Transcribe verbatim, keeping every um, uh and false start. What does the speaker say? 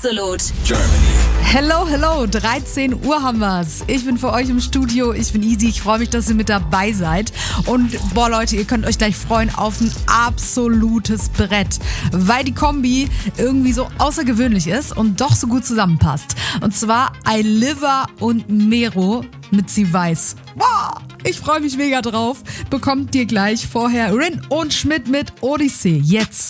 Absolut Germany. Hello, hello, dreizehn Uhr haben wir's. Ich bin für euch im Studio, ich bin Easy, ich freue mich, dass ihr mit dabei seid. Und boah Leute, ihr könnt euch gleich freuen auf ein absolutes Brett, weil die Kombi irgendwie so außergewöhnlich ist und doch so gut zusammenpasst. Und zwar Ailiva und Mero mit Sie Weiß. Boah, ich freue mich mega drauf. Bekommt ihr gleich vorher Rin und Schmidt mit Odyssee. Jetzt.